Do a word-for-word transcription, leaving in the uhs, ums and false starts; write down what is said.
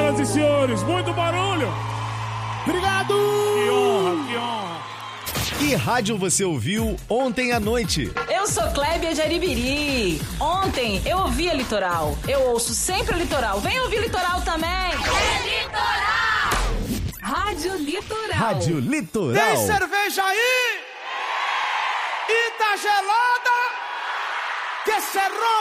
senhoras e senhores, muito barulho. Obrigado! Que honra, que honra. Que rádio você ouviu ontem à noite? Eu sou Clébia Jaribiri. Ontem eu ouvi a Litoral. Eu ouço sempre a Litoral. Vem ouvir Litoral também. É Litoral! Rádio Litoral. Rádio Litoral. Tem cerveja aí? E tá gelada? Que cerrou?